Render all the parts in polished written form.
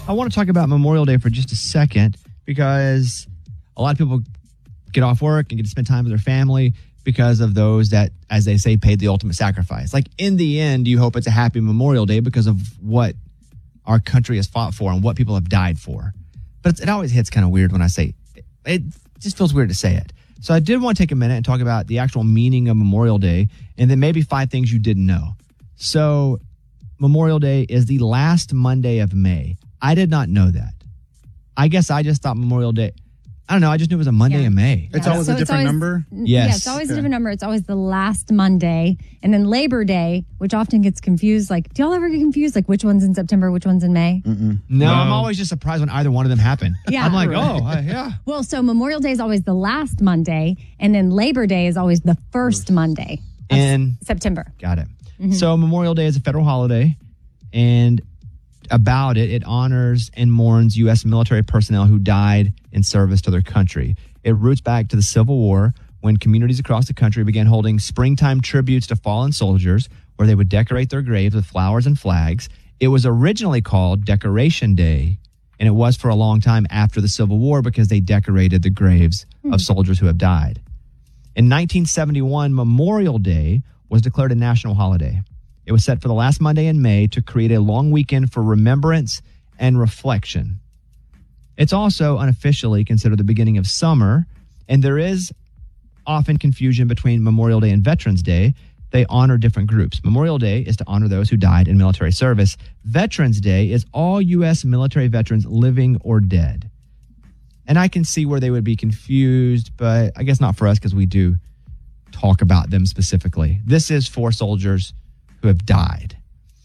I want to talk about Memorial Day for just a second because a lot of people get off work and get to spend time with their family because of those that, as they say, paid the ultimate sacrifice. Like, in the end, you hope it's a happy Memorial Day because of what our country has fought for and what people have died for. But it always hits kind of weird when I say it. It just feels weird to say it. So I did want to take a minute and talk about the actual meaning of Memorial Day and then maybe 5 things you didn't know. So Memorial Day is the last Monday of May. I did not know that. I guess I just thought Memorial Day, I don't know, I just knew it was a Monday in May. It's always a different number? Yes. Yeah, it's always a different number. It's always the last Monday. And then Labor Day, which often gets confused. Like, do y'all ever get confused? Like, which one's in September, which one's in May? No, I'm always just surprised when either one of them happen. Yeah. I'm like, yeah. Well, so Memorial Day is always the last Monday. And then Labor Day is always the first Monday of And September. got it. So Memorial Day is a federal holiday, and about it honors and mourns U.S. military personnel who died in service to their country. It roots back to the Civil War, when communities across the country began holding springtime tributes to fallen soldiers, where they would decorate their graves with flowers and flags. It was originally called Decoration Day, and it was for a long time after the Civil War because they decorated the graves of soldiers who have died. In 1971, Memorial Day was declared a national holiday. It was set for the last Monday in May to create a long weekend for remembrance and reflection. It's also unofficially considered the beginning of summer, and there is often confusion between Memorial Day and Veterans Day. They honor different groups. Memorial Day is to honor those who died in military service. Veterans Day is all U.S. military veterans living or dead. And I can see where they would be confused, but I guess not for us because we do talk about them specifically. This is for soldiers who have died.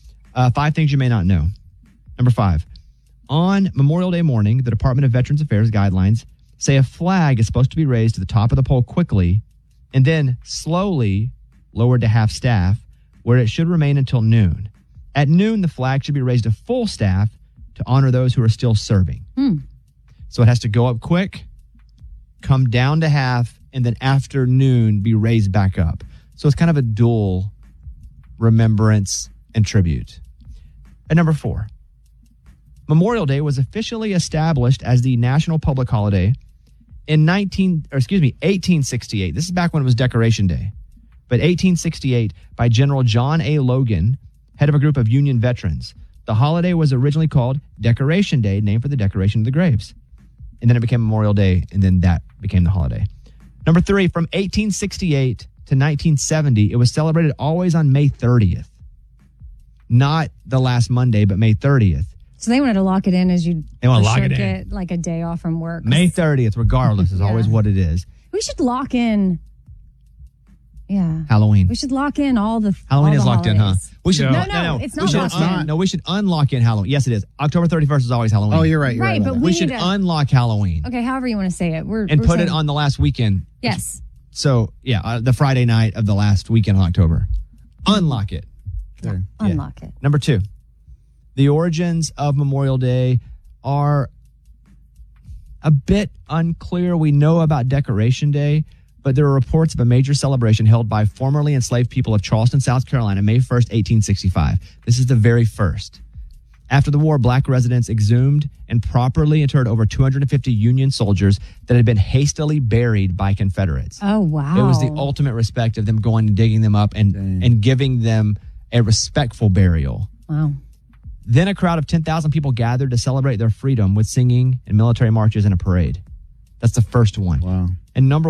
5 things you may not know. Number 5, on Memorial Day morning, the Department of Veterans Affairs guidelines say a flag is supposed to be raised to the top of the pole quickly and then slowly lowered to half staff, where it should remain until noon. At noon, the flag should be raised to full staff to honor those who are still serving. So it has to go up quick, come down to half, and then after noon be raised back up. So it's kind of a dual remembrance and tribute. And number 4, Memorial Day was officially established as the national public holiday in 1868. This is back when it was Decoration Day. But 1868 by General John A. Logan, head of a group of Union veterans. The holiday was originally called Decoration Day, named for the decoration of the graves. And then it became Memorial Day, and then that became the holiday. Number 3, from 1868 to 1970, it was celebrated always on May 30th. Not the last Monday, but May 30th. So they wanted to lock it in as you get like a day off from work. May 30th, regardless, is always what it is. We should lock in. Yeah. Halloween. We should lock in all the Halloween all is the locked holidays. in, huh? We should No, it's not locked in. No, we should unlock in Halloween. Yes, it is. October 31st is always Halloween. Oh, you're right. You're right. But We should unlock Halloween. Okay, however you want to say it. We're put saying, it on the last weekend. Yes. So, the Friday night of the last weekend in October. Unlock it. There. Unlock it. Number 2, the origins of Memorial Day are a bit unclear. We know about Decoration Day, but there are reports of a major celebration held by formerly enslaved people of Charleston, South Carolina, May 1st, 1865. This is the very first. After the war, black residents exhumed and properly interred over 250 Union soldiers that had been hastily buried by Confederates. Oh, wow. It was the ultimate respect of them going and digging them up and giving them a respectful burial. Wow. Then a crowd of 10,000 people gathered to celebrate their freedom with singing and military marches and a parade. That's the first one. Wow. And number